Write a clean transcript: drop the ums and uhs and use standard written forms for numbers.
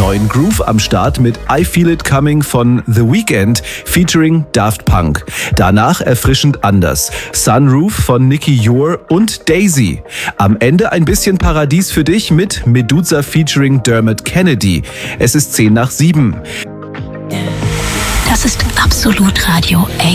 neuen Groove am Start mit I Feel It Coming von The Weeknd featuring Daft Punk. Danach erfrischend anders. Sunroof von Nicky Ure und Daisy. Am Ende ein bisschen Paradies für dich mit Meduza featuring Dermot Kennedy. Es ist 6:10. Das ist Absolut Radio 8.